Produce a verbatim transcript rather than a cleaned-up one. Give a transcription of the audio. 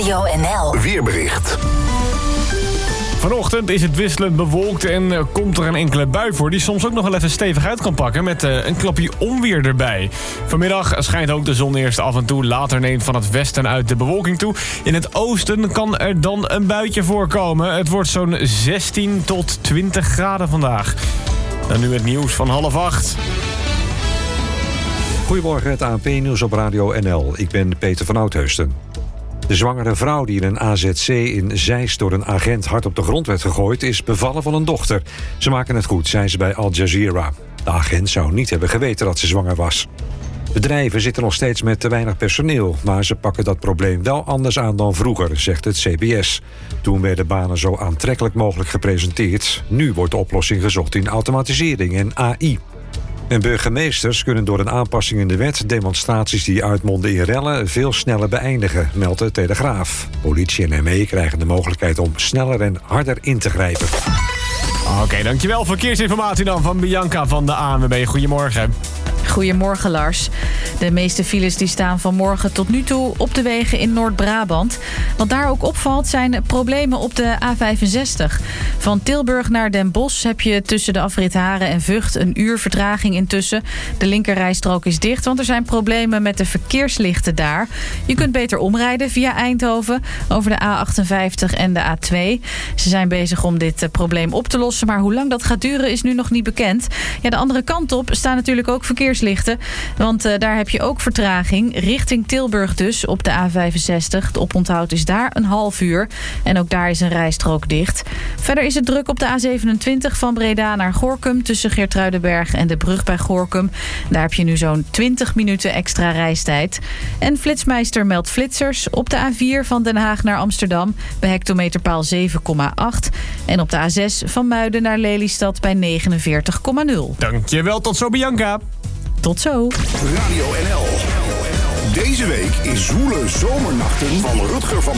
Radio N L Weerbericht. Vanochtend is het wisselend bewolkt en uh, komt er een enkele bui voor... die soms ook nog wel even stevig uit kan pakken met uh, een klapje onweer erbij. Vanmiddag schijnt ook de zon eerst af en toe. Later neemt van het westen uit de bewolking toe. In het oosten kan er dan een buitje voorkomen. Het wordt zo'n zestien tot twintig graden vandaag. Dan nu het nieuws van half acht. Goedemorgen, het A N P-nieuws op Radio N L. Ik ben Peter van Oudheusden. De zwangere vrouw die in een A Z C in Zeist door een agent hard op de grond werd gegooid... is bevallen van een dochter. Ze maken het goed, zei ze bij Al Jazeera. De agent zou niet hebben geweten dat ze zwanger was. Bedrijven zitten nog steeds met te weinig personeel... maar ze pakken dat probleem wel anders aan dan vroeger, zegt het C B S. Toen werden banen zo aantrekkelijk mogelijk gepresenteerd. Nu wordt de oplossing gezocht in automatisering en A I. En burgemeesters kunnen door een aanpassing in de wet... demonstraties die uitmonden in rellen veel sneller beëindigen, meldt de Telegraaf. Politie en M E krijgen de mogelijkheid om sneller en harder in te grijpen. Oké, okay, dankjewel. Verkeersinformatie dan van Bianca van de A N W B. Goedemorgen. Goedemorgen, Lars. De meeste files die staan vanmorgen tot nu toe op de wegen in Noord-Brabant. Wat daar ook opvalt zijn problemen op de A vijfenzestig. Van Tilburg naar Den Bosch heb je tussen de afrit Haren en Vught een uur vertraging intussen. De linkerrijstrook is dicht, want er zijn problemen met de verkeerslichten daar. Je kunt beter omrijden via Eindhoven over de A achtenvijftig en de A twee. Ze zijn bezig om dit probleem op te lossen, maar hoe lang dat gaat duren is nu nog niet bekend. Ja, de andere kant op staan natuurlijk ook verkeerslichten. Want uh, daar heb je ook vertraging. Richting Tilburg dus op de A vijfenzestig. Het oponthoud is daar een half uur. En ook daar is een rijstrook dicht. Verder is het druk op de A zevenentwintig van Breda naar Gorinchem... tussen Geertruidenberg en de brug bij Gorinchem. Daar heb je nu zo'n twintig minuten extra reistijd. En Flitsmeister meldt flitsers op de A vier van Den Haag naar Amsterdam... bij hectometerpaal zeven komma acht. En op de A zes van Muiden naar Lelystad bij negenenveertig komma nul. Dankjewel, tot zo Bianca. Tot zo. Radio N L. Deze week is Zwoele Zomernachten van Rutger van